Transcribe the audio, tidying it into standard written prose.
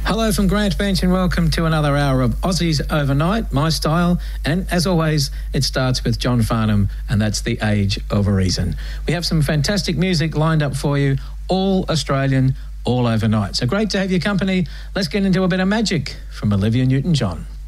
Hello from Grant Bench and welcome to another hour of Aussies Overnight, my style. And as always, it starts with John Farnham, and that's The Age of Reason. We have some fantastic music lined up for you, all Australian, all overnight. So great to have your company. Let's get into a bit of magic from Olivia Newton-John.